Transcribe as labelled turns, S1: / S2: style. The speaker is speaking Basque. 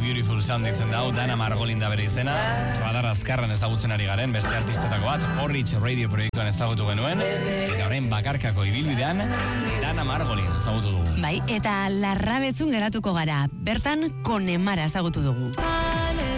S1: Beautiful Sound ditzen dau, Dana Margolin da bere izena, Radar azkarren ezagutzen ari garen, beste artistetako bat, Porridge Radio proiektuan ezagutu genuen, eta orain bakarkako ibilbidean, Dana Margolin ezagutu dugu.
S2: Bai, eta Larrabezun geratuko gara, bertan Konemara ezagutu dugu.